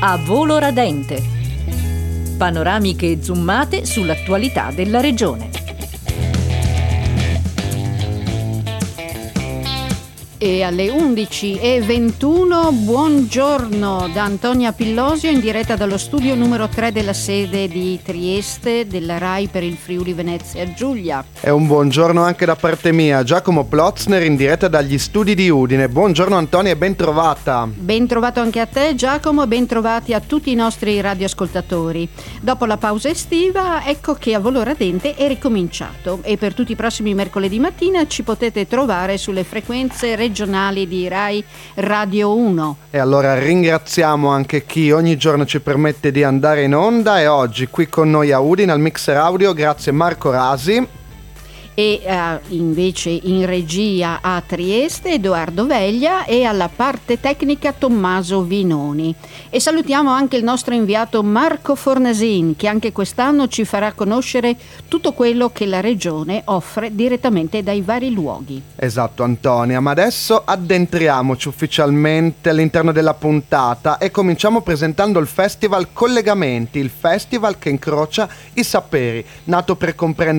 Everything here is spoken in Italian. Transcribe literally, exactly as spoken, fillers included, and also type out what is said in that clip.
A volo radente. Panoramiche zoomate sull'attualità della regione. E alle undici e ventuno, buongiorno da Antonia Pillosio in diretta dallo studio numero tre della sede di Trieste della RAI per il Friuli Venezia Giulia. E un buongiorno anche da parte mia, Giacomo Plotzner in diretta dagli studi di Udine. Buongiorno Antonia e ben trovata. Ben trovato anche a te Giacomo e ben trovati a tutti i nostri radioascoltatori. Dopo la pausa estiva ecco che A Volo Radente è ricominciato e per tutti i prossimi mercoledì mattina ci potete trovare sulle frequenze regionali regionali di RAI Radio uno. E allora ringraziamo anche chi ogni giorno ci permette di andare in onda e oggi qui con noi a Udine al mixer audio grazie Marco Rasi e uh, invece in regia a Trieste Edoardo Veglia e alla parte tecnica Tommaso Vinoni. E salutiamo anche il nostro inviato Marco Fornasin che anche quest'anno ci farà conoscere tutto quello che la regione offre direttamente dai vari luoghi. Esatto Antonia, ma adesso addentriamoci ufficialmente all'interno della puntata e cominciamo presentando il Festival Collegamenti, il festival che incrocia i saperi, nato per comprendere